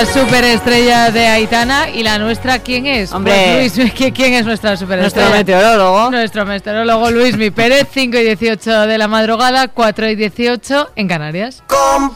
la superestrella de Aitana. ¿Y la nuestra quién es? Hombre, pues Luis, ¿quién es nuestra superestrella? Nuestro meteorólogo Luismi Pérez, 5:18 de la madrugada, 4:18 en Canarias.